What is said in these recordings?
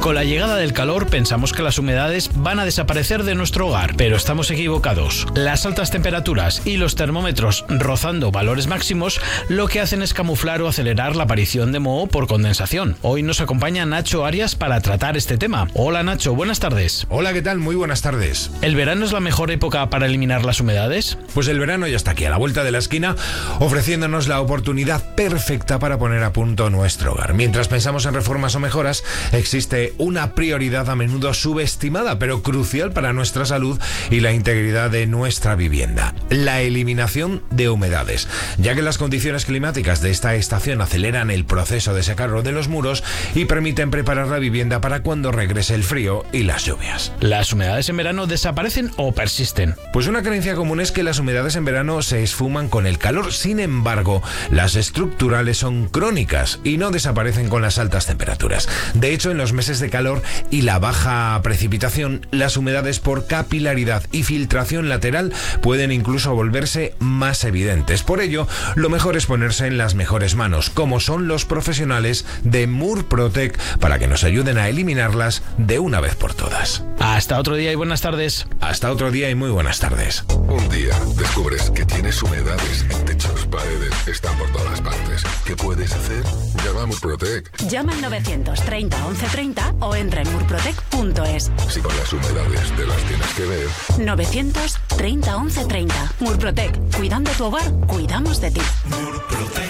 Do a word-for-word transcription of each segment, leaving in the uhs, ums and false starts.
Con la llegada del calor pensamos que las humedades van a desaparecer de nuestro hogar, pero estamos equivocados. Las altas temperaturas y los termómetros rozando valores máximos lo que hacen es camuflar o acelerar la aparición de moho por condensación. Hoy nos acompaña Nacho Arias para tratar este tema. Hola Nacho, buenas tardes. Hola, ¿qué tal? Muy buenas tardes. ¿El verano es la mejor época para eliminar las humedades? Pues el verano ya está aquí a la vuelta de la esquina, ofreciéndonos la oportunidad perfecta para poner a punto nuestro hogar. Mientras pensamos en reformas o mejoras, existe una prioridad a menudo subestimada, pero crucial para nuestra salud y la integridad de nuestra vivienda: la eliminación de humedades, ya que las condiciones climáticas de esta estación aceleran el proceso de secado de los muros y permiten preparar la vivienda para cuando regrese el frío y las lluvias. ¿Las humedades en verano desaparecen o persisten? Pues una creencia común es que las humedades en verano se esfuman con el calor. Sin embargo, las estructurales son crónicas y no desaparecen con las altas temperaturas. De hecho, en los meses de calor y la baja precipitación, las humedades por capilaridad y filtración lateral pueden incluso volverse más evidentes. Por ello, lo mejor es ponerse en las mejores manos, como son los profesionales de Murprotec, para que nos ayuden a eliminarlas de una vez por todas. Hasta otro día y buenas tardes. Hasta otro día y muy buenas tardes. Un día descubres que tienes humedades en techos, paredes, están por todas partes. ¿Qué puedes hacer? Llama a Murprotec. Llama al novecientos treinta once treinta o entra en murprotec punto es. Si con las humedades te las tienes que ver. novecientos treinta once treinta. Murprotec. Cuidando tu hogar, cuidamos de ti. Murprotec.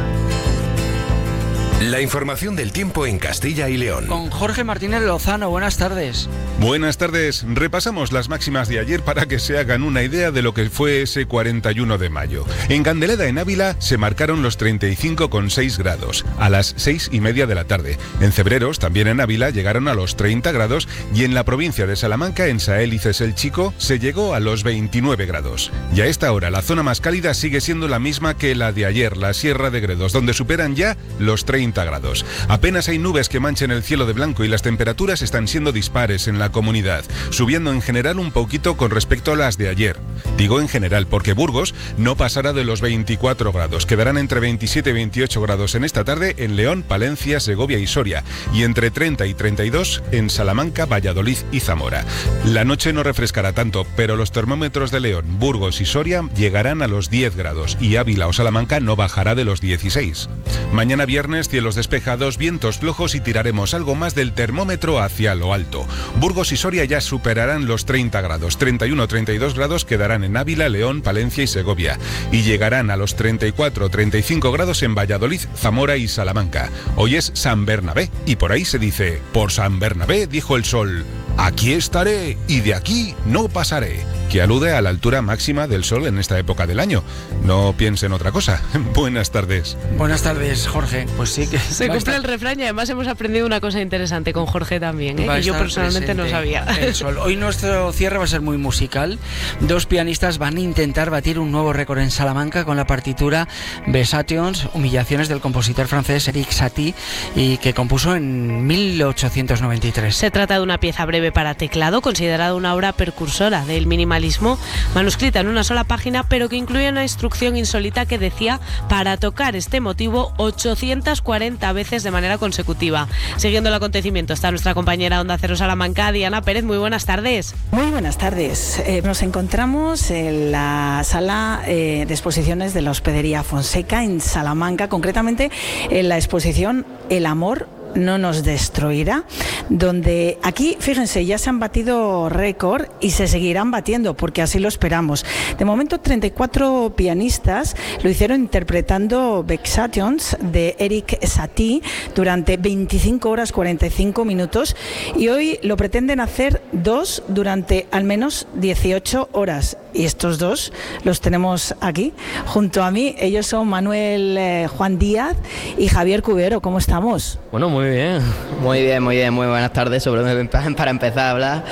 La información del tiempo en Castilla y León. Con Jorge Martínez Lozano, buenas tardes. Buenas tardes. Repasamos las máximas de ayer para que se hagan una idea de lo que fue ese cuarenta y uno de mayo. En Candeleda, en Ávila, se marcaron los treinta y cinco coma seis grados a las seis y media de la tarde. En Cebreros, también en Ávila, llegaron a los treinta grados y en la provincia de Salamanca, en Saélices el Chico, se llegó a los veintinueve grados. Y a esta hora, la zona más cálida sigue siendo la misma que la de ayer, la Sierra de Gredos, donde superan ya los treinta grados. Apenas hay nubes que manchen el cielo de blanco y las temperaturas están siendo dispares en la comunidad, subiendo en general un poquito con respecto a las de ayer. Digo en general porque Burgos no pasará de los veinticuatro grados, quedarán entre veintisiete y veintiocho grados en esta tarde en León, Palencia, Segovia y Soria, y entre treinta y treinta y dos en Salamanca, Valladolid y Zamora. La noche no refrescará tanto, pero los termómetros de León, Burgos y Soria llegarán a los diez grados y Ávila o Salamanca no bajará de los dieciséis. Mañana viernes, cielos despejados, vientos flojos y tiraremos algo más del termómetro hacia lo alto. Burgos y Soria ya superarán los treinta grados, treinta y uno a treinta y dos grados quedarán en Ávila, León, Palencia y Segovia, y llegarán a los treinta y cuatro a treinta y cinco grados en Valladolid, Zamora y Salamanca. Hoy es San Bernabé y por ahí se dice: por San Bernabé dijo el sol, aquí estaré y de aquí no pasaré, que alude a la altura máxima del sol en esta época del año. No piense en otra cosa. Buenas tardes. Buenas tardes, Jorge. Pues sí que se cumple el refrán y además hemos aprendido una cosa interesante con Jorge también, ¿eh? Y yo personalmente no sabía. El sol. Hoy nuestro cierre va a ser muy musical. Dos pianistas van a intentar batir un nuevo récord en Salamanca con la partitura Vexations, Humillaciones, del compositor francés Erik Satie, y que compuso en mil ochocientos noventa y tres. Se trata de una pieza breve para teclado, considerada una obra precursora del minimalismo, manuscrita en una sola página, pero que incluye una instrucción insólita que decía: para tocar este motivo ochocientas cuarenta veces de manera consecutiva. Siguiendo el acontecimiento está nuestra compañera Onda Cero Salamanca, Diana Pérez. Muy buenas tardes. Muy buenas tardes. Eh, nos encontramos en la sala eh, de exposiciones de la Hospedería Fonseca en Salamanca, concretamente en la exposición El amor no nos destruirá, donde aquí, fíjense, ya se han batido récord y se seguirán batiendo, porque así lo esperamos. De momento, treinta y cuatro pianistas lo hicieron interpretando Vexations de Erik Satie durante veinticinco horas cuarenta y cinco minutos, y hoy lo pretenden hacer dos durante al menos dieciocho horas. Y estos dos los tenemos aquí junto a mí. Ellos son Manuel eh, Juan Díaz y Javier Cubero. ¿Cómo estamos? Bueno, muy bien. Muy bien, muy bien. Muy buenas tardes. Sobre, para empezar a hablar,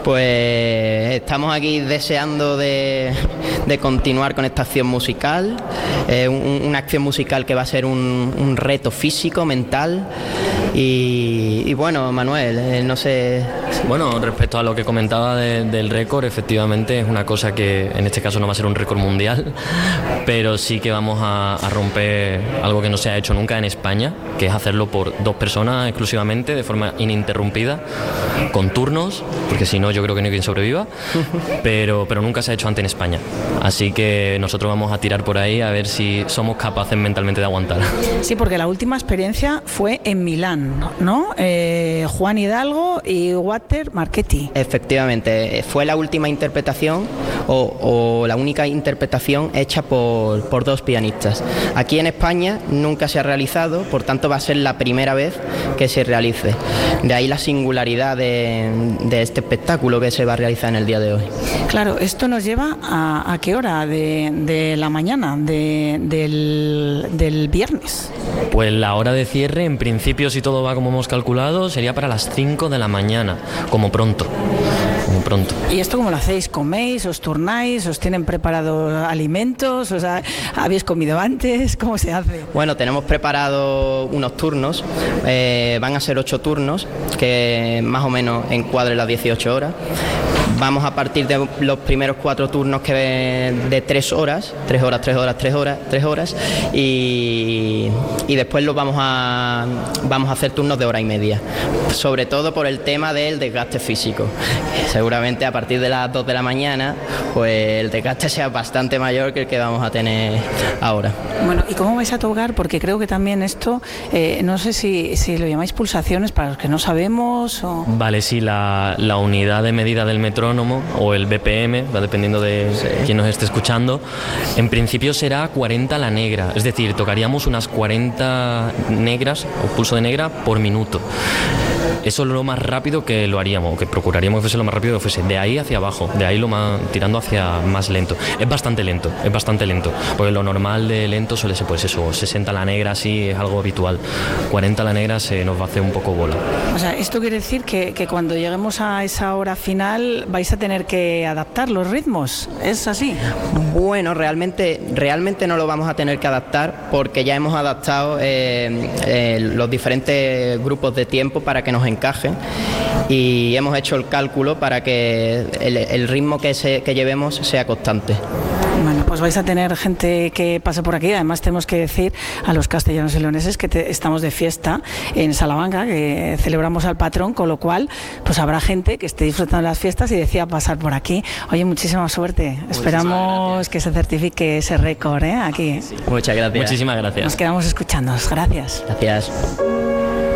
pues estamos aquí deseando de, de continuar con esta acción musical. Eh, un, una acción musical que va a ser un, un reto físico, mental. Y, y bueno, Manuel, eh, no sé Bueno, respecto a lo que comentaba de, del récord, efectivamente es una cosa que en este caso no va a ser un récord mundial, pero sí que vamos a, a romper algo que no se ha hecho nunca en España, que es hacerlo por dos personas exclusivamente, de forma ininterrumpida, con turnos, porque si no yo creo que no hay quien sobreviva, pero, pero nunca se ha hecho antes en España. Así que nosotros vamos a tirar por ahí a ver si somos capaces mentalmente de aguantar. Sí, porque la última experiencia fue en Milán, ¿no? Eh, Juan Hidalgo y Walter Marchetti. Efectivamente, fue la última interpretación o, o la única interpretación hecha por, por dos pianistas. Aquí en España nunca se ha realizado, por tanto va a ser la primera vez que se realice. De ahí la singularidad de, de este espectáculo que se va a realizar en el día de hoy. Claro, esto nos lleva a, a qué hora de, de la mañana, de, del, del viernes. Pues la hora de cierre, en principio, si todo va como hemos calculado, sería para las cinco de la mañana, como pronto. Como pronto. ¿Y esto cómo lo hacéis? ¿Coméis? ¿Os turnáis? ¿Os tienen preparados alimentos? ¿Os ha, habéis comido antes? ¿Cómo se hace? Bueno, tenemos preparado unos turnos, eh, van a ser ocho turnos, que más o menos encuadren las dieciocho horas. Vamos a partir de los primeros cuatro turnos que de tres horas, tres horas, tres horas, tres horas, tres horas, y, y después los vamos a vamos a hacer turnos de hora y media, sobre todo por el tema del desgaste físico. Seguramente a partir de las dos de la mañana, pues el desgaste sea bastante mayor que el que vamos a tener ahora. Bueno, ¿y cómo vais a tocar? Porque creo que también esto, eh, no sé si, si lo llamáis pulsaciones para los que no sabemos o... Vale, sí, la, la unidad de medida del metrónomo o el B P M, va dependiendo de sí. quién nos esté escuchando, en principio será cuarenta la negra, es decir, tocaríamos unas cuarenta negras o pulso de negra por minuto. Eso es lo más rápido que lo haríamos, que procuraríamos que fuese lo más rápido que fuese, de ahí hacia abajo, de ahí lo más, tirando hacia más lento. Es bastante lento, es bastante lento, porque lo normal de lento suele ser pues eso, sesenta la negra, sí, es algo habitual, cuarenta la negra se nos va a hacer un poco bola. O sea, esto quiere decir que, que cuando lleguemos a esa hora final vais a tener que adaptar los ritmos, ¿es así? Bueno, realmente, realmente no lo vamos a tener que adaptar porque ya hemos adaptado eh, eh, los diferentes grupos de tiempo para que nos encajen y hemos hecho el cálculo para que el, el ritmo que, se, que llevemos sea constante. Bueno, pues vais a tener gente que pase por aquí. Además tenemos que decir a los castellanos y leoneses que te, estamos de fiesta en Salamanca, que celebramos al patrón, con lo cual pues habrá gente que esté disfrutando de las fiestas y decida pasar por aquí. Oye, muchísima suerte. Muchísimas Esperamos gracias. Que se certifique ese récord, ¿eh? Aquí. Muchas gracias. Muchísimas gracias. Nos quedamos escuchándonos. Gracias. Gracias.